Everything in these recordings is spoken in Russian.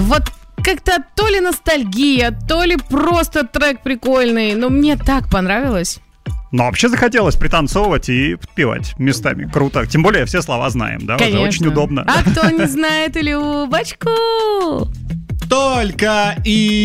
Вот как-то то ли ностальгия, то ли просто трек прикольный. Но мне так понравилось. Но вообще захотелось пританцовывать и подпевать местами. Круто. Тем более все слова знаем, да? Конечно. Уже очень удобно. А кто не знает Любочку? Только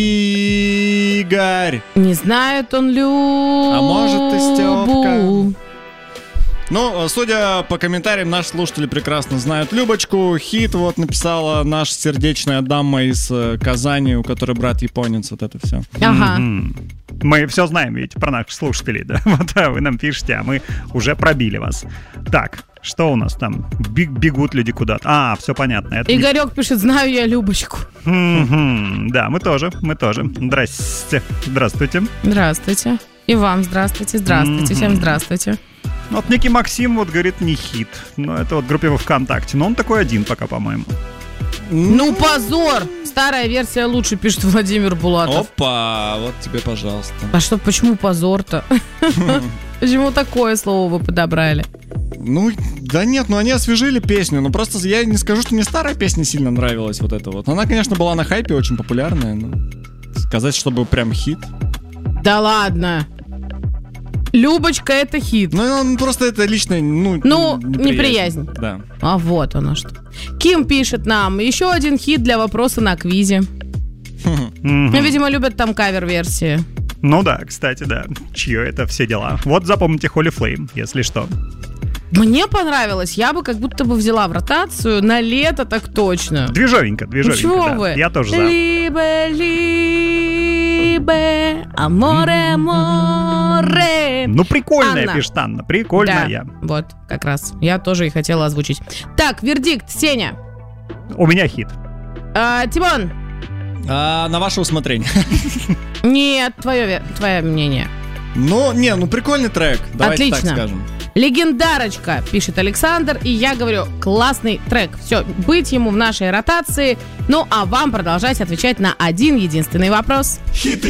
Игорь. Не знает он Любу. А может и Стёпка. Ну, судя по комментариям, наши слушатели прекрасно знают Любочку. Хит вот написала наша сердечная дама из Казани, у которой брат японец, вот это все. Ага. Мы все знаем ведь про наших слушателей, да? Вот вы нам пишете, а мы уже пробили вас. Так, что у нас там? Бегут люди куда-то. Все понятно. Это Игорек пишет, знаю я Любочку. Да, мы тоже. Здрасте. Здравствуйте. Здравствуйте. И вам здравствуйте. Здравствуйте. Всем здравствуйте. Вот некий Максим вот говорит, не хит. Но это вот в группе во ВКонтакте. Но он такой один пока, по-моему. Ну, позор! Старая версия лучше, пишет Владимир Булатов. Опа, вот тебе, пожалуйста. А что, почему позор-то? Почему такое слово вы подобрали? Ну, да нет, они освежили песню. Но просто я не скажу, что мне старая песня сильно нравилась вот эта вот. Она, конечно, была на хайпе, очень популярная. Но сказать, чтобы прям хит. Да ладно. Любочка — это хит. Ну, просто это лично, неприязнь. Да. А вот оно что. Ким пишет нам, еще один хит для вопроса на квизе. Ну, видимо, любят там кавер-версии. Ну да, кстати, да. Чье это все дела. Вот запомните Holy Flame, если что. Мне понравилось. Я бы как будто бы взяла в ротацию на лето так точно. Движовенько, Чего да. вы? Я тоже за. Либе, аморе, море. Ну, прикольная, Анна. пишет Анна. Прикольная. Да, вот, как раз. Я тоже и хотела озвучить. Так, вердикт, Сеня. У меня хит. Тимон. На ваше усмотрение. Нет, твое мнение. Ну, прикольный трек. Давайте Отлично. так скажем. Легендарочка, пишет Александр, и я говорю, классный трек. Все, быть ему в нашей ротации. Ну, а вам продолжать отвечать на один единственный вопрос.